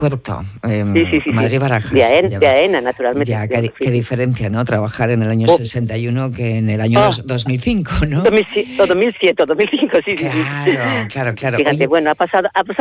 Puerto, sí. Madrid-Barajas. De AENA, naturalmente. Ya, qué diferencia, ¿no? Trabajar en el año 61 que en el año 2005, ¿no? 2007, 2005, sí. Claro. Fíjate, Oye, bueno, ha pasado